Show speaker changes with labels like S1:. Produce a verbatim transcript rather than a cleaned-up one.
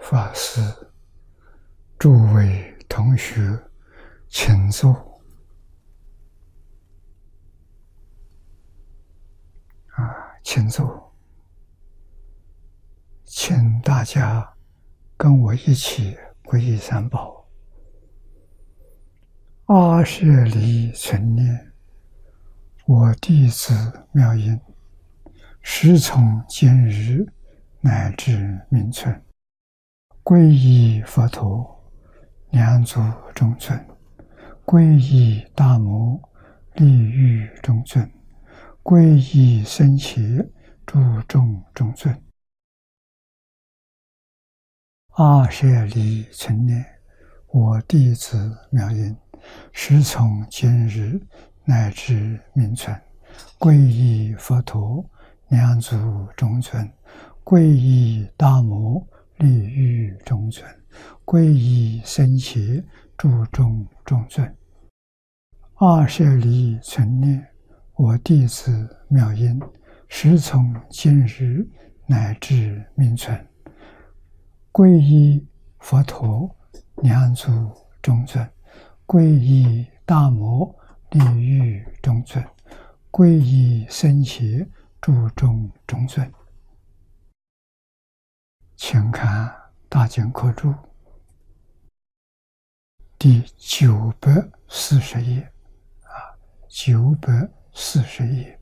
S1: 法师、诸位同学，请坐。啊，请坐，请大家跟我一起皈依三宝。阿舍离存念，我弟子妙音，时从今日乃至明存，皈依佛陀，两足中尊；皈依大摩，利欲中尊；皈依僧伽，诸众中尊。阿舍离存念，我弟子妙音，时从今日乃至明存，皈依佛陀，两足中尊；皈依大摩，利欲中尊；皈依僧伽，诸众中尊。阿舍离存念，我弟子妙音，时从今日乃至明存，皈依佛陀，两足中尊；皈依大摩，利欲中尊；皈依僧伽，诸众中尊。请看《大经科注》第九百四十页啊，九百四十页。